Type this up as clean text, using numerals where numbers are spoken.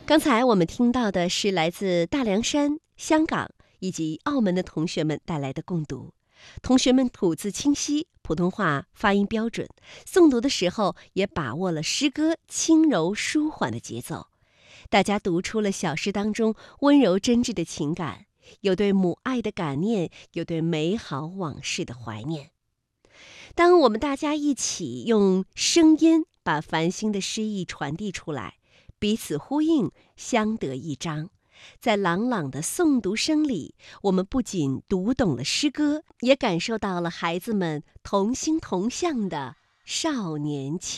刚才我们听到的是来自大凉山、香港以及澳门的同学们带来的共读。同学们吐字清晰，普通话发音标准，诵读的时候也把握了诗歌轻柔舒缓的节奏。大家读出了小诗当中温柔真挚的情感，有对母爱的感念，有对美好往事的怀念。当我们大家一起用声音把繁星的诗意传递出来，彼此呼应，相得益彰。在朗朗的诵读声里，我们不仅读懂了诗歌，也感受到了孩子们同心同向的少年情。